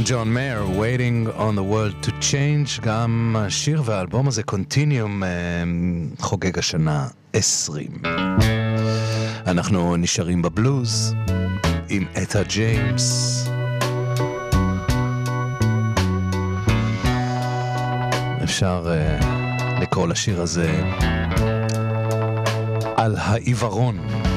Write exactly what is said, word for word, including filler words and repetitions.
ג'ון מאיר, Waiting on the World to Change. גם השיר והאלבום הזה, Continuum, חוגג השנה עשרים. אנחנו נשארים בבלוז עם אטה ג'יימס. אפשר uh, לקרוא לשיר הזה על העיוורון.